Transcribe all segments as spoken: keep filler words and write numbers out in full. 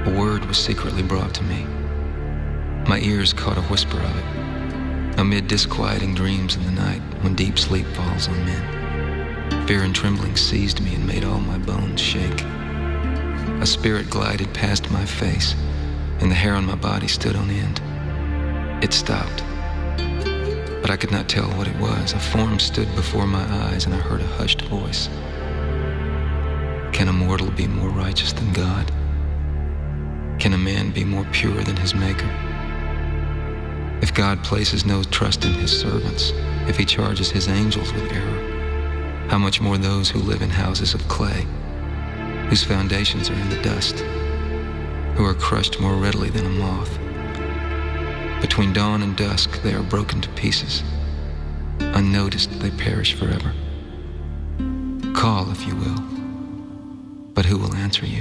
A word was secretly brought to me. My ears caught a whisper of it, amid disquieting dreams in the night when deep sleep falls on men. Fear and trembling seized me and made all my bones shake. A spirit glided past my face, and the hair on my body stood on end. It stopped, but I could not tell what it was. A form stood before my eyes, and I heard a hushed voice. Can a mortal be more righteous than God? Can a man be more pure than his Maker? If God places no trust in his servants, if he charges his angels with error, how much more those who live in houses of clay, whose foundations are in the dust, who are crushed more readily than a moth. Between dawn and dusk they are broken to pieces. Unnoticed they perish forever. Call if you will, but who will answer you?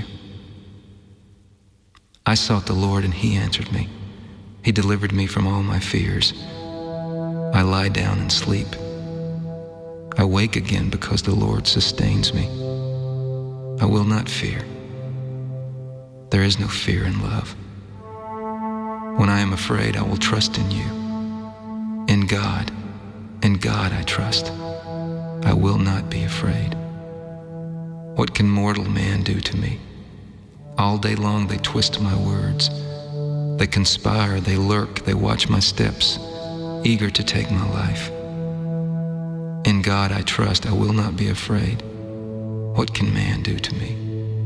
I sought the Lord and he answered me. He delivered me from all my fears. I lie down and sleep. I wake again because the Lord sustains me. I will not fear. There is no fear in love. When I am afraid, I will trust in you. In God, in God I trust. I will not be afraid. What can mortal man do to me? All day long they twist my words. They conspire, they lurk, they watch my steps, eager to take my life. In God I trust, I will not be afraid. What can man do to me?